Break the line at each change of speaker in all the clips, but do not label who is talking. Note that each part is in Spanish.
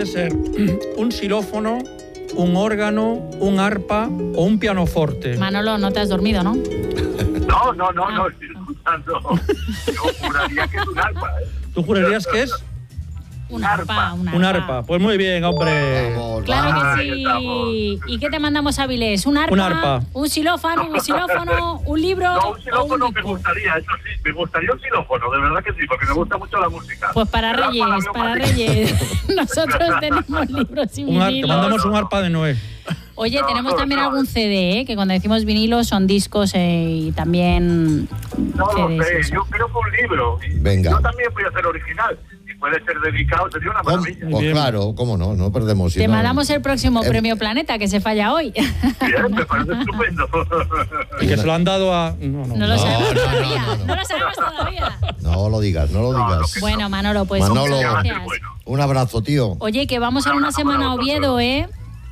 puede ser un xilófono, un órgano, un arpa o un pianoforte.
Manolo, no te has dormido, ¿no?
No, estoy escuchando. Yo juraría que es un arpa, ¿eh?
¿Tú jurarías que es?
Un arpa.
Un arpa. Pues muy bien, hombre.
Vamos,
Claro
vamos.
que sí. ¿Y qué te mandamos, Avilés? ¿Un arpa?
Un arpa.
¿Un xilófono? ¿Un libro?
No, un xilófono
o un
me
disco?
gustaría, eso sí, me gustaría un xilófono, de verdad que sí, porque me gusta mucho la música.
Pues para
El arpa la
Reyes,
veo
para
más
Reyes. Nosotros tenemos libros y
Te
vinilos.
mandamos un arpa de Noé.
Oye,
No,
tenemos
no,
también
no.
algún CD, que cuando decimos vinilos son discos y también
No lo
CDs.
sé,
eso.
yo creo que un libro. Y
Venga.
Yo también voy a ser original. Si puede ser dedicado, sería una maravilla.
Pues
Bien.
claro, cómo no perdemos. Si
Te
no-
mandamos el próximo premio Planeta, que se falla hoy.
Bien, me parece estupendo.
Y que se lo han dado a... No.
No lo sabemos
no,
todavía.
no.
No lo sabemos todavía.
No lo digas, no lo
No,
digas.
no.
Bueno, Manolo, pues
Manolo.
muchas
Va a ser
gracias.
bueno.
Un abrazo, tío.
Oye, que vamos en una semana a Oviedo, ¿eh?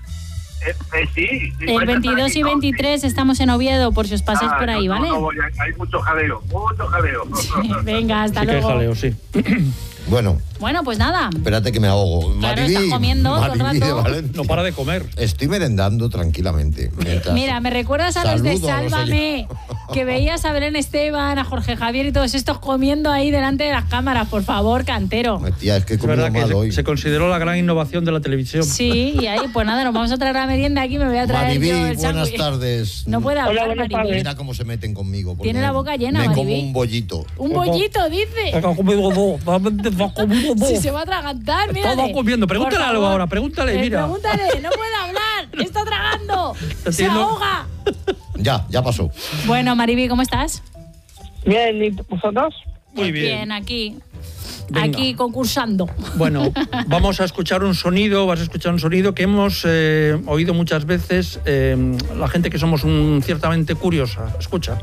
Sí.
El 22 y 23 estamos en Oviedo, por si os pasáis por ahí, ¿vale?
No voy, hay mucho jaleo,
Venga, hasta
Sí que hay
luego.
jaleo, sí.
Bueno,
Bueno, pues nada.
espérate que me ahogo.
Claro,
Mariví,
estás comiendo todo el
Mariví de
rato.
Valencia.
No para de comer.
Estoy merendando tranquilamente. mientras-
Mira, me recuerdas a los de
Saludo a los
Sálvame, que veías a Belén Esteban, a Jorge Javier y todos estos comiendo ahí delante de las cámaras, por favor, Cantero.
Tía, es que he
Es
comido
verdad que
mal hoy.
se consideró la gran innovación de la televisión.
Sí, y ahí, pues nada, nos vamos a traer la merienda aquí, me voy a traer
Mariví,
yo el
buenas
sándwich.
tardes.
No puede hablar,
buenas
Mariví.
tardes.
Mira cómo se meten conmigo. porque
Tiene la boca llena,
Me
Mariví.
como un bollito.
Un bollito, dice.
Ha comido dos. Ha comido dos.
Si se va a atragantar, mira.
Estaba comiendo. Pregúntale algo ahora, pregúntale, mira.
Pregúntale, no puede hablar, está tragando, se
Entiendo.
ahoga.
Ya pasó.
Bueno, Mariví, ¿cómo estás?
Bien, ¿y vosotros?
Muy bien.
aquí.
Venga.
Aquí concursando.
Bueno, vamos a escuchar un sonido, vas a escuchar un sonido que hemos oído muchas veces la gente que somos ciertamente curiosa. Escucha.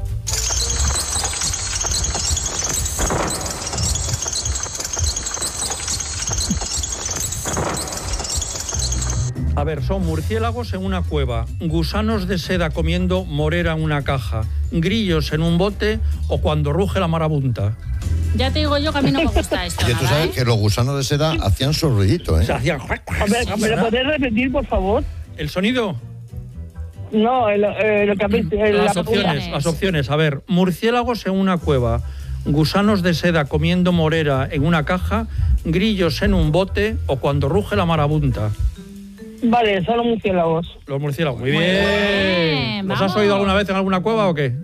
A ver, son murciélagos en una cueva, gusanos de seda comiendo morera en una caja, grillos en un bote o cuando ruge la marabunta.
Ya te digo yo que a mí no me gusta esto.
Que tú
nada,
sabes
¿eh?
que los gusanos de seda hacían su ruidito, ¿eh?
Se hacían...
¿Me lo podés repetir, por favor?
¿El sonido?
No, lo que habéis...
Las opciones. A ver, murciélagos en una cueva, gusanos de seda comiendo morera en una caja, grillos en un bote o cuando ruge la marabunta.
Vale, son los murciélagos.
Los murciélagos, muy bien.
bien,
¿Los
vamos.
has oído alguna vez en alguna cueva o qué?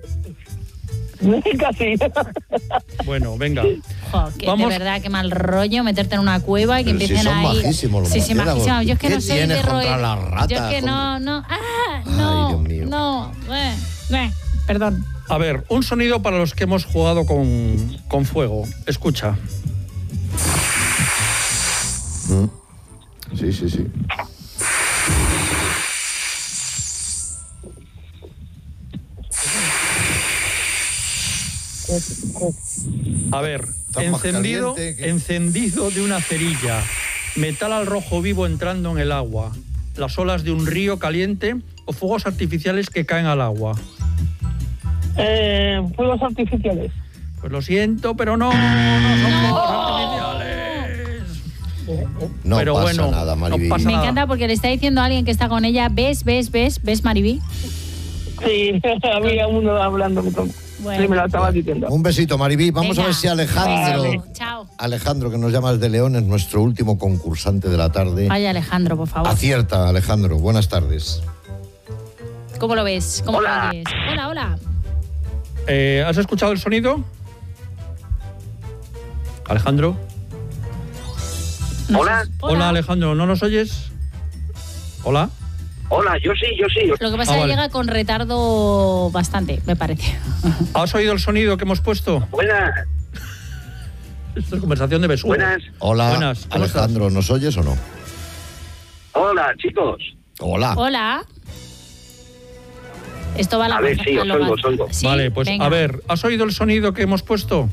Casi.
Bueno, venga.
Jo, que
Vamos.
de verdad, qué mal rollo meterte en una cueva y que
Pero si
empiecen
son
ahí.
majísimos los
sí,
murciélagos.
majísimos. Yo es que
¿Qué
no soy
tienes
de
contra
roer.
las ratas?
Yo es que no.
Ay, Dios mío.
No. Perdón.
A ver, un sonido para los que hemos jugado con fuego. Escucha.
Sí.
A ver,
Está más
encendido
caliente que-
de una cerilla, metal al rojo vivo entrando en el agua, las olas de un río caliente o fuegos artificiales que caen al agua.
Fuegos artificiales.
Pues lo siento, pero no son fuegos artificiales.
No
Pero
pasa
bueno,
nada, Mariví.
no pasa
Me
nada.
encanta porque le está diciendo a alguien que está con ella, ¿ves, Mariví?
Sí, había uno hablando.
Bueno.
Sí, me lo estabas diciendo.
Un besito, Mariví. Vamos
Venga.
a ver si Alejandro...
Vale.
Chao.
Alejandro, que nos llama desde León, es nuestro último concursante de la tarde.
Vaya Alejandro, por favor.
Acierta, Alejandro. Buenas tardes.
¿Cómo lo ves? ¿Cómo
Hola.
lo oyes? Hola.
¿Has escuchado el sonido? Alejandro. Hola, Alejandro, ¿no nos oyes? Hola.
Hola, yo sí.
Lo que pasa es que
vale.
llega con retardo bastante, me parece.
¿Has oído el sonido que hemos puesto?
Buenas.
Esto es conversación de besugo.
Hola,
Buenas, ¿cómo
Alejandro, ¿nos oyes o no?
Hola, chicos.
Hola.
Hola. Esto va a la
A ver, sí,
a
os
lo
oigo,
va-
os oigo.
¿Sí?
Vale, pues
Venga.
a ver, ¿has oído el sonido que hemos puesto?